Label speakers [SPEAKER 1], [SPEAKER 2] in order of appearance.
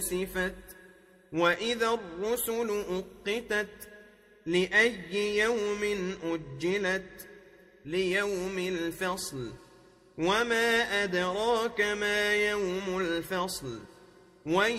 [SPEAKER 1] أزفت وإذا الرسل أقتت لأي يوم أجلت ليوم الفصل وما أدراك ما يوم الفصل